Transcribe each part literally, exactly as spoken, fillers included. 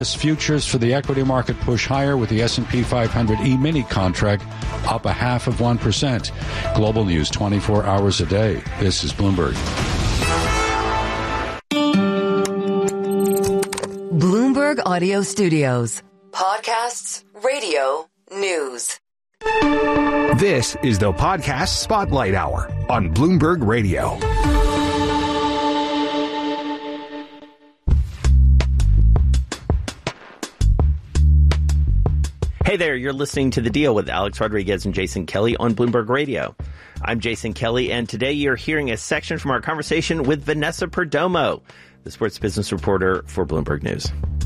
Futures for the equity market push higher with the S and P five hundred E-mini contract up a half of one percent. Global news twenty-four hours a day. This is Bloomberg. Bloomberg Audio Studios. Podcasts, radio, news. This is the Podcast Spotlight Hour on Bloomberg Radio. Hey there, you're listening to The Deal with Alex Rodriguez and Jason Kelly on Bloomberg Radio. I'm Jason Kelly, and today you're hearing a section from our conversation with Vanessa Perdomo, the sports business reporter for Bloomberg News.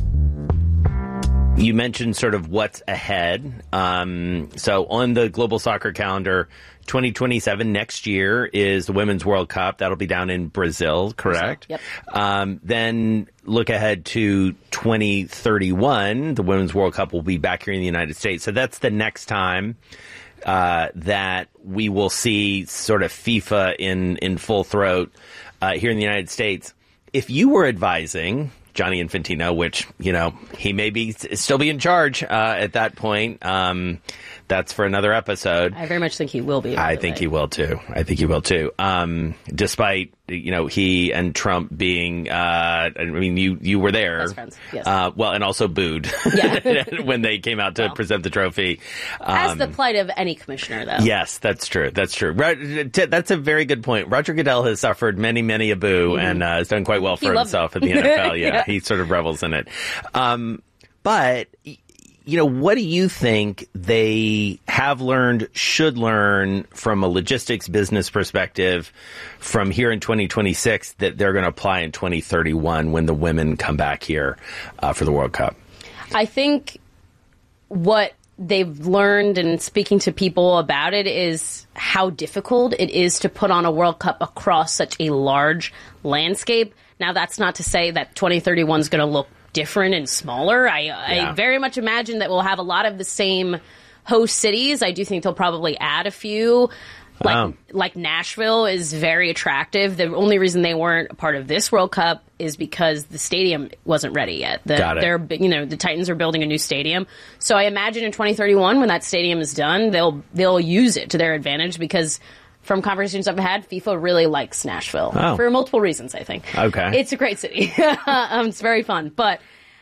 You mentioned sort of what's ahead. Um, so on the global soccer calendar, twenty twenty-seven, next year, is the Women's World Cup. That'll be down in Brazil, correct? Yep. Um, then look ahead to twenty thirty-one. The Women's World Cup will be back here in the United States. So that's the next time uh, that we will see sort of FIFA in, in full throat uh, here in the United States. If you were advising Gianni Infantino, which, you know, he may be still be in charge uh, at that point. Um, that's for another episode. I very much think he will be. I think he will too. I think he will too. Um, despite, you know, he and Trump being, uh, I mean, you, you were there. Best friends, yes. Uh, well, and also booed yeah. when they came out to well, present the trophy. Um, as the plight of any commissioner, though. Yes, that's true. That's true. That's a very good point. Roger Goodell has suffered many, many a boo mm-hmm. and uh, has done quite well for himself it. in the N F L. Yeah, yeah, he sort of revels in it. Um, but... You know, what do you think they have learned, should learn from a logistics business perspective from here in twenty twenty-six that they're going to apply in twenty thirty-one when the women come back here uh, for the World Cup? I think what they've learned and speaking to people about it is how difficult it is to put on a World Cup across such a large landscape. Now, that's not to say that twenty thirty-one is going to look different and smaller. I, yeah. I very much imagine that we'll have a lot of the same host cities. I do think they'll probably add a few. Like, um. like Nashville is very attractive. The only reason they weren't a part of this World Cup is because the stadium wasn't ready yet. The, Got it. They're, you know, the Titans are building a new stadium. So I imagine in twenty thirty-one, when that stadium is done, they'll they'll use it to their advantage because from conversations I've had, FIFA really likes Nashville oh. for multiple reasons, I think. Okay. It's a great city. um, it's very fun. But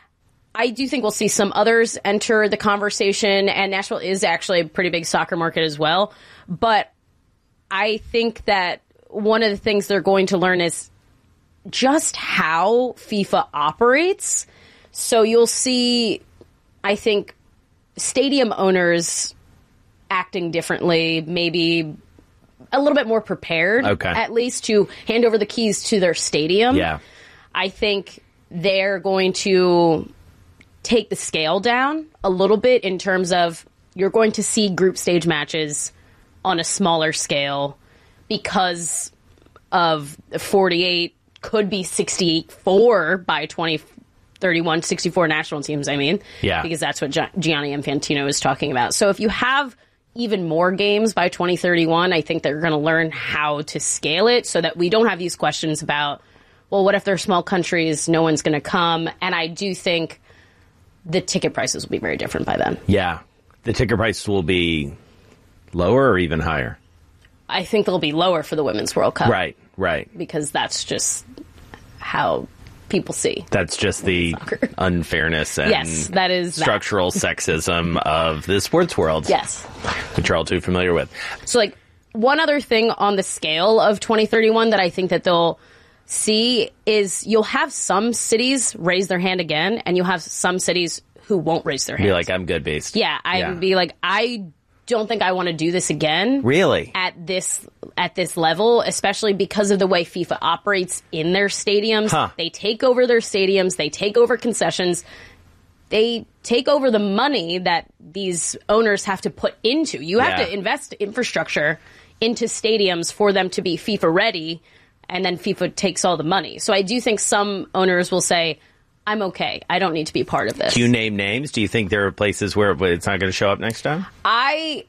I do think we'll see some others enter the conversation, and Nashville is actually a pretty big soccer market as well. But I think that one of the things they're going to learn is just how FIFA operates. So you'll see, I think, stadium owners acting differently, maybe a little bit more prepared, okay. at least, to hand over the keys to their stadium. Yeah. I think they're going to take the scale down a little bit in terms of you're going to see group stage matches on a smaller scale because of forty-eight, could be sixty-four by twenty thirty-one, sixty-four national teams, I mean. Yeah. Because that's what Gianni Infantino is talking about. So if you have even more games by twenty thirty-one, I think they're going to learn how to scale it so that we don't have these questions about, well, what if they're small countries, no one's going to come? And I do think the ticket prices will be very different by then. Yeah. The ticket prices will be lower or even higher? I think they'll be lower for the Women's World Cup. Right, right. Because that's just how people see. That's just the soccer. Unfairness and yes, that is structural that. sexism of the sports world. Yes. Which you're all too familiar with. So, like, one other thing on the scale of twenty thirty-one that I think that they'll see is you'll have some cities raise their hand again, and you'll have some cities who won't raise their hand. Be like, I'm good based. Yeah, I'd yeah. be like, I don't think I want to do this again. Really? At this at this level, especially because of the way FIFA operates in their stadiums. Huh. They take over their stadiums. They take over concessions. They take over the money that these owners have to put into. You have yeah. to invest infrastructure into stadiums for them to be FIFA ready, and then FIFA takes all the money. So I do think some owners will say, I'm okay. I don't need to be part of this. Do you name names? Do you think there are places where it's not going to show up next time? I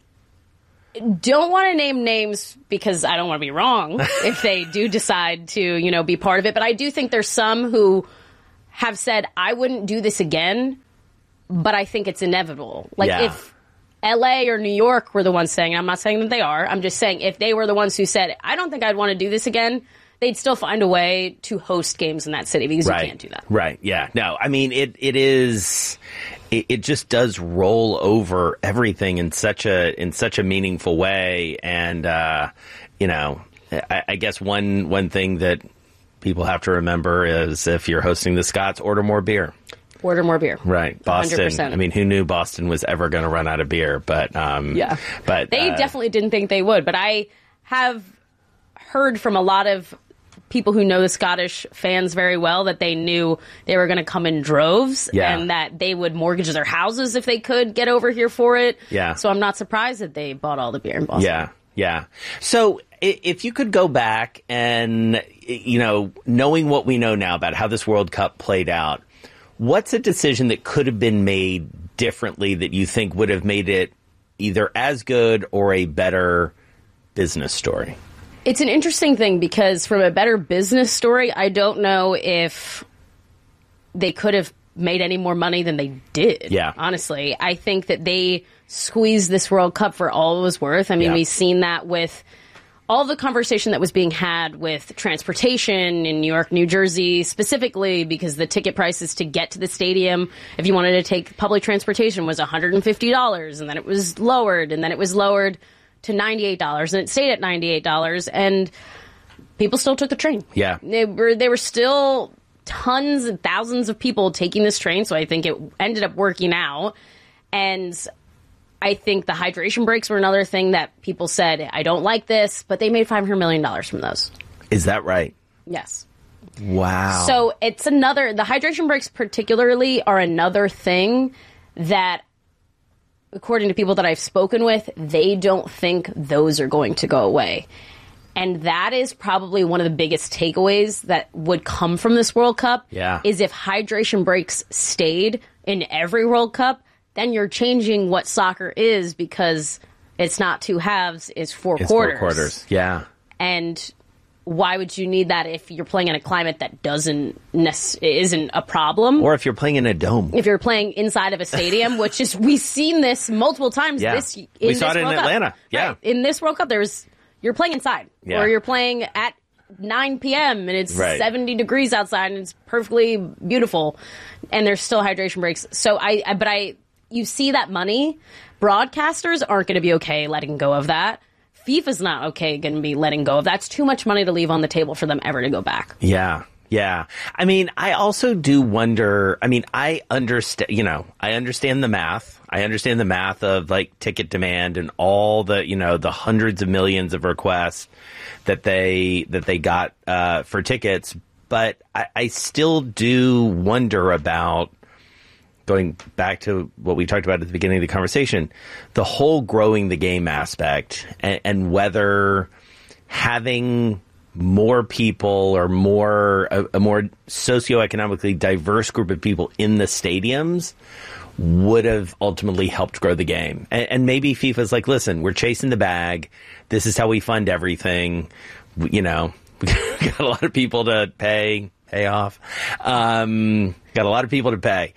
don't want to name names because I don't want to be wrong if they do decide to, you know, be part of it. But I do think there's some who have said, I wouldn't do this again, but I think it's inevitable. Like, Yeah. if L A or New York were the ones saying, I'm not saying that they are, I'm just saying if they were the ones who said, I don't think I'd want to do this again, they'd still find a way to host games in that city because Right. you can't do that. Right. Yeah. No, I mean, it, it is, it, it just does roll over everything in such a, in such a meaningful way. And, uh, you know, I, I guess one, one thing that people have to remember is if you're hosting the Scots, order more beer. Order more beer. Right. Boston. one hundred percent. I mean, who knew Boston was ever going to run out of beer? But, um, Yeah. but They uh, definitely didn't think they would, but I have heard from a lot of people who know the Scottish fans very well that they knew they were going to come in droves Yeah. and that they would mortgage their houses if they could get over here for it. Yeah. So I'm not surprised that they bought all the beer in Boston. Yeah, yeah. So i- if you could go back and, you know, knowing what we know now about how this World Cup played out, what's a decision that could have been made differently that you think would have made it either as good or a better business story? It's an interesting thing because from a better business story, I don't know if they could have made any more money than they did. Yeah. Honestly, I think that they squeezed this World Cup for all it was worth. I mean, Yeah. we've seen that with all the conversation that was being had with transportation in New York, New Jersey, specifically because the ticket prices to get to the stadium, if you wanted to take public transportation, was one hundred fifty dollars, and then it was lowered, and then it was lowered to ninety-eight dollars, and it stayed at ninety-eight dollars, and people still took the train. Yeah. They were, they were still tons and thousands of people taking this train, so I think it ended up working out. And I think the hydration breaks were another thing that people said, I don't like this, but they made five hundred million dollars from those. Is that right? Yes. Wow. So it's another, the hydration breaks particularly are another thing that, according to people that I've spoken with, they don't think those are going to go away. And that is probably one of the biggest takeaways that would come from this World Cup. Yeah. Is if hydration breaks stayed in every World Cup, then you're changing what soccer is because it's not two halves, it's four it's quarters. four quarters. Yeah. And why would you need that if you're playing in a climate that doesn't nec- isn't a problem? Or if you're playing in a dome. If you're playing inside of a stadium, which is, we've seen this multiple times Yeah. this in We this saw it in World Cup. Atlanta. Yeah. Right. In this World Cup, there's you're playing inside, Yeah. or you're playing at nine p.m. and it's Right. seventy degrees outside and it's perfectly beautiful, and there's still hydration breaks. So I, I but I, you see that money, broadcasters aren't going to be okay letting go of that. FIFA's not okay going to be letting go of that. That's too much money to leave on the table for them ever to go back. Yeah. Yeah. I mean, I also do wonder, I mean, I understand, you know, I understand the math. I understand the math of like ticket demand and all the, you know, the hundreds of millions of requests that they, that they got uh, for tickets. But I, I still do wonder about, going back to what we talked about at the beginning of the conversation, the whole growing the game aspect and, and whether having more people or more a, a more socioeconomically diverse group of people in the stadiums would have ultimately helped grow the game. And, and maybe FIFA's like, listen, we're chasing the bag. This is how we fund everything. We, you know, we got a lot of people to pay, pay off. Um, got a lot of people to pay.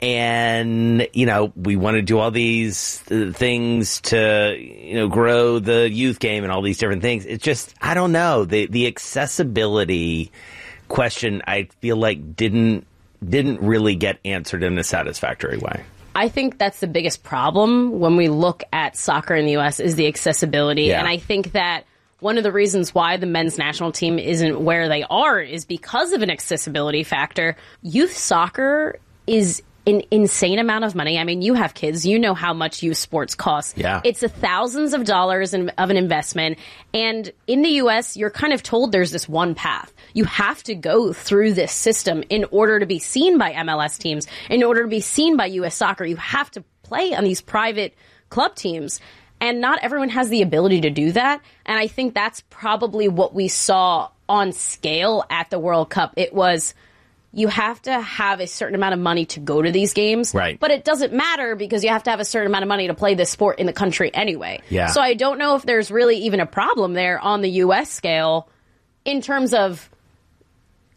And, you know, we want to do all these uh, things to, you know, grow the youth game and all these different things. It's just, I don't know. The, the accessibility question, I feel like didn't, didn't really get answered in a satisfactory way. I think that's the biggest problem when we look at soccer in the U S is the accessibility. Yeah. And I think that one of the reasons why the men's national team isn't where they are is because of an accessibility factor. Youth soccer is an insane amount of money. I mean, you have kids. You know how much youth sports costs. Yeah. It's a thousands of dollars in, of an investment. And in the U S, you're kind of told there's this one path. You have to go through this system in order to be seen by M L S teams, in order to be seen by U S soccer. You have to play on these private club teams. And not everyone has the ability to do that. And I think that's probably what we saw on scale at the World Cup. It was, you have to have a certain amount of money to go to these games. Right. But it doesn't matter because you have to have a certain amount of money to play this sport in the country anyway. Yeah. So I don't know if there's really even a problem there on the U S scale in terms of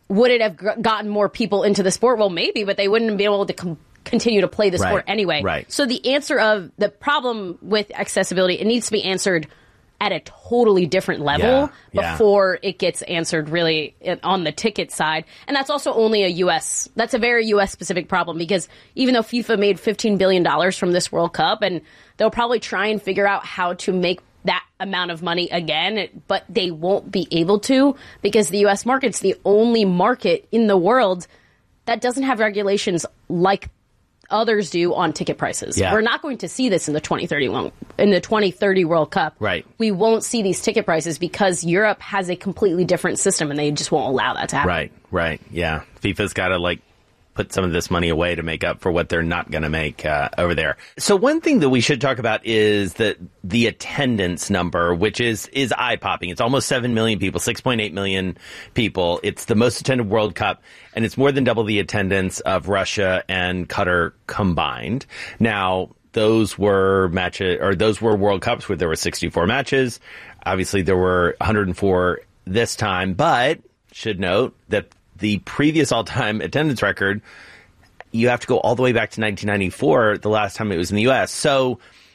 would it have g- gotten more people into the sport? Well, maybe, but they wouldn't be able to com- continue to play the Right. sport anyway. Right. So the answer of the problem with accessibility, it needs to be answered at a totally different level Yeah, yeah. before it gets answered really on the ticket side. And that's also only a U S, that's a very U S specific problem, because even though FIFA made fifteen billion dollars from this World Cup, and they'll probably try and figure out how to make that amount of money again, but they won't be able to, because the U S market's the only market in the world that doesn't have regulations like others do on ticket prices. Yeah. We're not going to see this in the twenty thirty-one in the twenty thirty World Cup. Right. We won't see these ticket prices because Europe has a completely different system, and they just won't allow that to happen. Right, right, yeah. FIFA's got to like put some of this money away to make up for what they're not going to make uh, over there. So one thing that we should talk about is that the attendance number, which is is eye-popping. It's almost seven million people, six point eight million people. It's the most attended World Cup, and it's more than double the attendance of Russia and Qatar combined. Now, those were matches, or those were World Cups where there were sixty-four matches. Obviously, there were one hundred four this time, but should note that the previous all-time attendance record, you have to go all the way back to nineteen ninety-four, the last time it was in the U S. So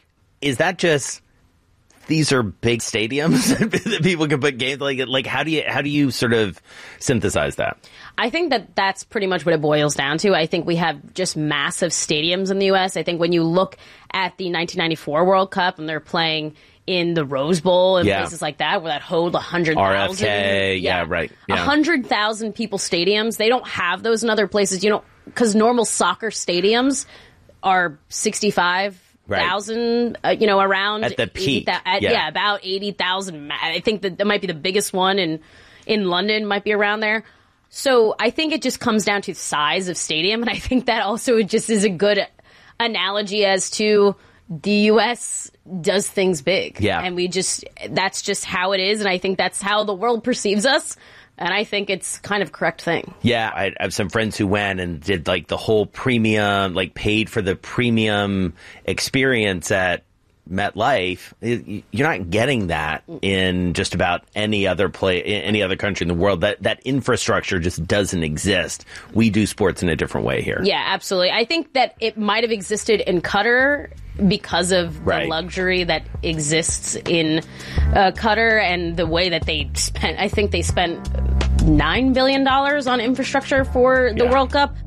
is that just, these are big stadiums that people can put games like, like how do you, how do you sort of synthesize that? I think that that's pretty much what it boils down to. I think we have just massive stadiums in the U S. I think when you look at the nineteen ninety-four World Cup and they're playing in the Rose Bowl and Yeah. places like that where that hold one hundred thousand. R F K, yeah, right, yeah. one hundred thousand people stadiums. They don't have those in other places. You know, because normal soccer stadiums are sixty-five thousand, uh, you know, around. At the peak. eighty, at, yeah. yeah, about eighty thousand. I think that that might be the biggest one in, in London, might be around there. So I think it just comes down to the size of stadium. And I think that also just is a good analogy as to the U S does things big. Yeah. And we just, that's just how it is. And I think that's how the world perceives us. And I think it's kind of correct thing. Yeah, I have some friends who went and did like the whole premium, like paid for the premium experience at MetLife. You're not getting that in just about any other play, any other country in the world. That that infrastructure just doesn't exist. We do sports in a different way here. Yeah, absolutely. I think that it might have existed in Qatar because of the Right. luxury that exists in uh, Qatar and the way that they spent. I think they spent nine billion dollars on infrastructure for the Yeah. World Cup.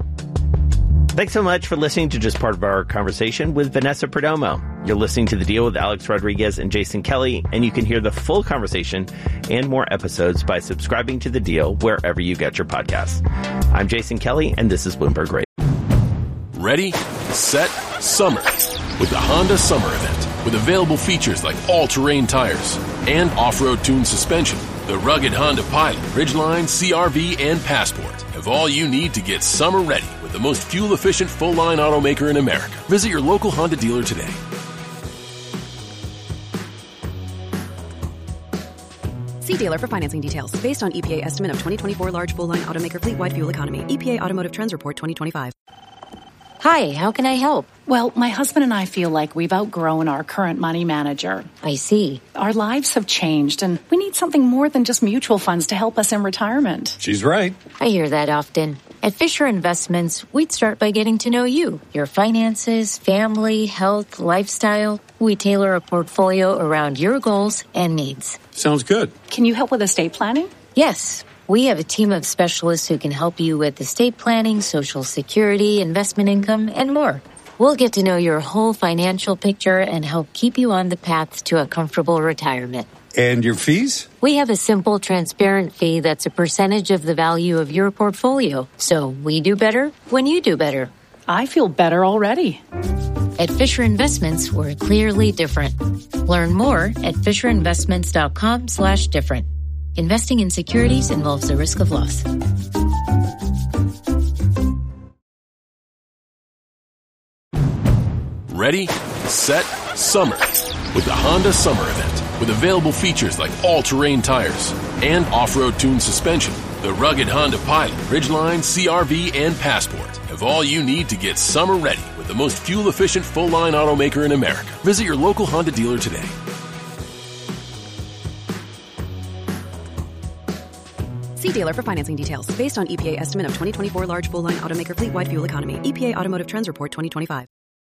Thanks so much for listening to just part of our conversation with Vanessa Perdomo. You're listening to The Deal with Alex Rodriguez and Jason Kelly, and you can hear the full conversation and more episodes by subscribing to The Deal wherever you get your podcasts. I'm Jason Kelly, and this is Bloomberg Radio. Ready, set, summer. With the Honda Summer Event. With available features like all-terrain tires and off-road tuned suspension, the rugged Honda Pilot, Ridgeline, C R V, and Passport have all you need to get summer ready with the most fuel-efficient full-line automaker in America. Visit your local Honda dealer today. See dealer for financing details. Based on E P A estimate of twenty twenty-four large full-line automaker fleet-wide fuel economy. E P A Automotive Trends Report twenty twenty-five. Hi, how can I help? Well, my husband and I feel like we've outgrown our current money manager. I see. Our lives have changed, and we need something more than just mutual funds to help us in retirement. She's right. I hear that often. At Fisher Investments, we'd start by getting to know you, your finances, family, health, lifestyle. We tailor a portfolio around your goals and needs. Sounds good. Can you help with estate planning? Yes. We have a team of specialists who can help you with estate planning, Social Security, investment income, and more. We'll get to know your whole financial picture and help keep you on the path to a comfortable retirement. And your fees? We have a simple, transparent fee that's a percentage of the value of your portfolio. So we do better when you do better. I feel better already. At Fisher Investments, we're clearly different. Learn more at fisherinvestments.com slash different. Investing in securities involves the risk of loss. Ready, set, summer. With the Honda Summer Event. With available features like all-terrain tires and off-road tuned suspension, the rugged Honda Pilot, Ridgeline, C R V, and Passport have all you need to get summer ready with the most fuel-efficient full-line automaker in America. Visit your local Honda dealer today. See See dealer for financing details. Based on E P A estimate of twenty twenty-four large full line automaker fleet wide fuel economy. E P A Automotive Trends Report twenty twenty-five.